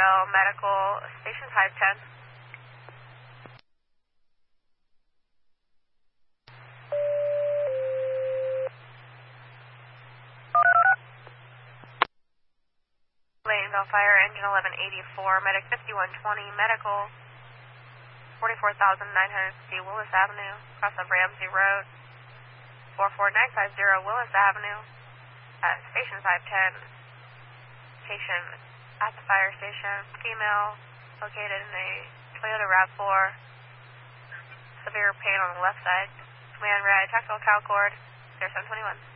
medical, station 510. Lane's on fire, engine 1184, medic 5120, medical 44,950 Willis Avenue, across of Ramsey Road, 44950 Willis Avenue, at station 510. Patient at the fire station, female, located in a Toyota RAV4, severe pain on the left side. Command red, tactical cal cord, 0721.